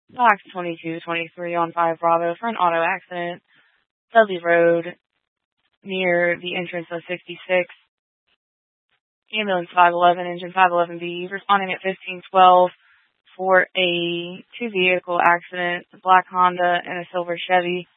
Box 2223 on 5 Bravo for an auto accident. Dudley Road near the entrance of 66. Ambulance 511, engine 511B, responding at 1512 for a two-vehicle accident, a black Honda and a silver Chevy.